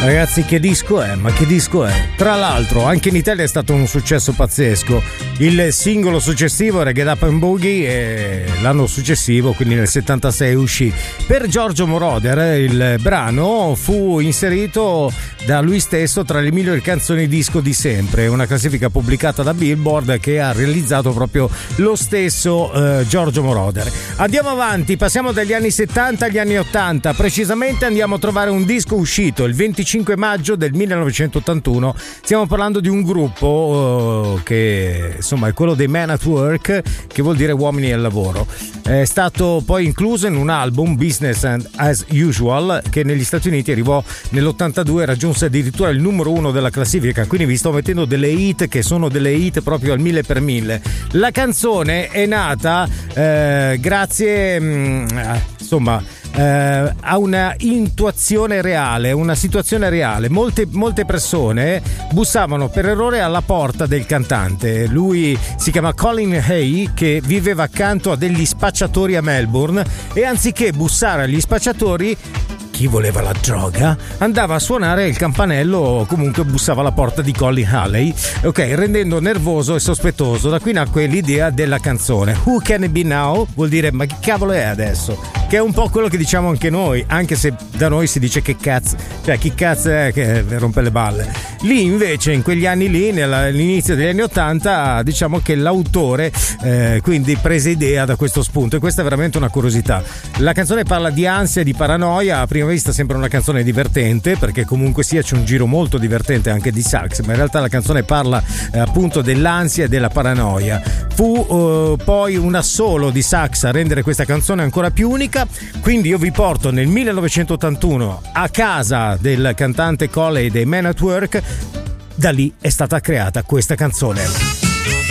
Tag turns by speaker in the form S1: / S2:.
S1: Ragazzi, che disco è? Ma che disco è? Tra l'altro anche in Italia è stato un successo pazzesco. Il singolo successivo era Get Up and Boogie e l'anno successivo, quindi nel 76, uscì. Per Giorgio Moroder il brano fu inserito da lui stesso tra le migliori canzoni disco di sempre, una classifica pubblicata da Billboard che ha realizzato proprio lo stesso Giorgio Moroder. Andiamo avanti, passiamo dagli anni 70 agli anni 80, precisamente andiamo a trovare un disco uscito il 25 maggio del 1981. Stiamo parlando di un gruppo che insomma è quello dei Men at Work, che vuol dire uomini al lavoro. È stato poi incluso in un album, Business as Usual, che negli Stati Uniti arrivò nell'82 e raggiunse addirittura il numero 1 della classifica. Quindi vi sto mettendo delle hit che sono delle hit proprio al 1000 per 1000. La canzone è nata grazie a una intuizione reale, una situazione reale. Molte persone bussavano per errore alla porta del cantante. Lui si chiama Colin Hay, che viveva accanto a degli spacciatori a Melbourne, e anziché bussare agli spacciatori, chi voleva la droga andava a suonare il campanello o comunque bussava alla porta di Colin Hay, ok, rendendo nervoso e sospettoso. Da qui nacque l'idea della canzone. Who Can It Be Now vuol dire ma che cavolo è adesso, che è un po' quello che diciamo anche noi, anche se da noi si dice che cazzo, cioè chi cazzo è che rompe le balle. Lì invece in quegli anni lì, all'inizio degli anni 80, diciamo che l'autore quindi prese idea da questo spunto, e questa è veramente una curiosità. La canzone parla di ansia e di paranoia. A prima vista sembra una canzone divertente, perché comunque sia c'è un giro molto divertente anche di sax, ma in realtà la canzone parla appunto dell'ansia e della paranoia. Fu poi un assolo di sax a rendere questa canzone ancora più unica, quindi io vi porto nel 1981 a casa del cantante Coley dei Men at Work. Da lì è stata creata questa canzone.